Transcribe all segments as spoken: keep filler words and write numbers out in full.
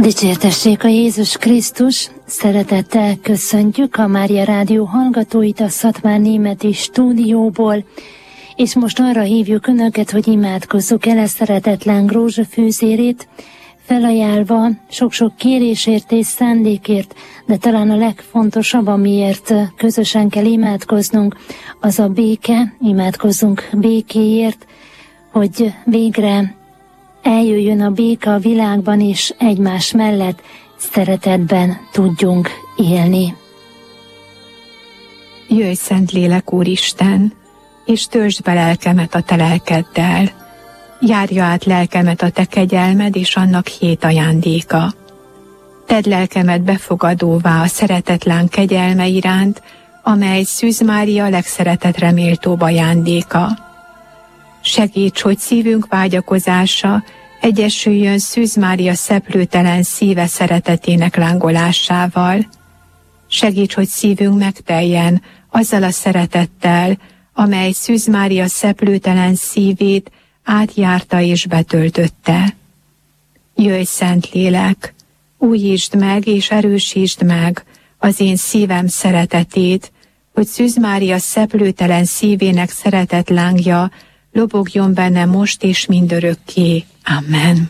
Dicsértessék a Jézus Krisztus! Szeretettel köszöntjük a Mária Rádió hallgatóit a Szatmár Németi stúdióból, és most arra hívjuk Önöket, hogy imádkozzuk el a szeretetlen rózsafűzérét, felajánlva sok-sok kérésért és szándékért, de talán a legfontosabb, amiért közösen kell imádkoznunk, az a béke. Imádkozzunk békéért, hogy végre eljöjjön a béke a világban, és egymás mellett szeretetben tudjunk élni. Jöjj, Szentlélek Úristen, és töltsd be lelkemet a te lelkeddel. Járja át lelkemet a te kegyelmed és annak hét ajándéka. Tedd lelkemet befogadóvá a szeretetlen kegyelme iránt, amely Szűz Mária legszeretetre méltóbb ajándéka. Segíts, hogy szívünk vágyakozása egyesüljön Szűz Mária szeplőtelen szíve szeretetének lángolásával. Segíts, hogy szívünk megteljen azzal a szeretettel, amely Szűz Mária szeplőtelen szívét átjárta és betöltötte. Jöjj, Szentlélek, újítsd meg és erősítsd meg az én szívem szeretetét, hogy Szűz Mária szeplőtelen szívének szeretetlángja lobogjon benne most és mindörökké. Amen.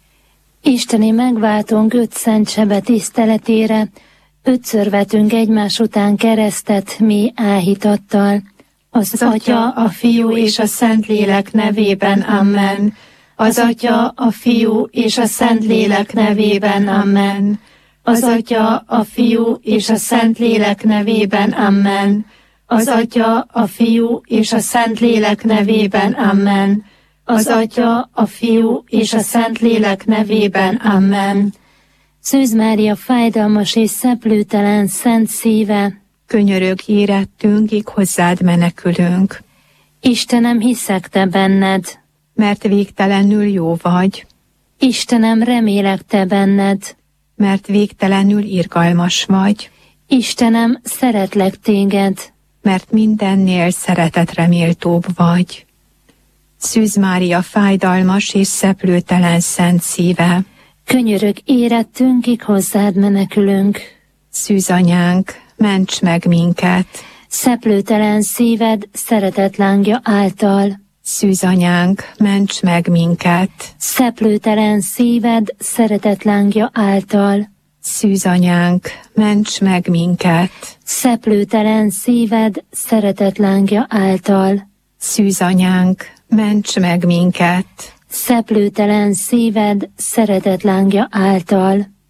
Isteni megváltónk öt szent sebe tiszteletére ötször vetünk egymás után keresztet mi áhítattal. Az, az Atya, a Fiú és a Szentlélek nevében. Amen. Az Atya, a Fiú és a Szentlélek nevében. Amen. Az Atya, a Fiú és a Szentlélek nevében. Amen. Az Atya, a Fiú és a Szentlélek nevében. Amen. Az Atya, a Fiú és a Szentlélek nevében. Amen. Szűz Mária fájdalmas és szeplőtelen szent szíve, könyörögj érettünkig, hozzád menekülünk. Istenem, hiszek te benned, mert végtelenül jó vagy. Istenem, remélek te benned, mert végtelenül irgalmas vagy. Istenem, szeretlek téged, mert mindennél szeretetre méltóbb vagy. Szűz Mária fájdalmas és szeplőtelen szent szíve, könyörögj érettünkig, hozzád menekülünk. Szűz Anyánk, ments meg minket! Szeplőtelen szíved szeretetlángja által. Szűz Anyánk, ments meg minket! Szeplőtelen szíved szeretetlángja által. Szűz Anyánk, ments meg minket! Szeplőtelen szíved szeretetlángja által. Szűz Anyánk, ments meg minket! Szeplőtelen szíved szeretetlángja által.